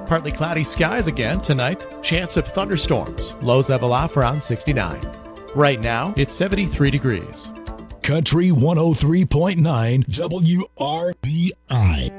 Partly cloudy skies again tonight. Chance of thunderstorms. Lows level off around 69. Right now, it's 73 degrees. Country 103.9 WRBI.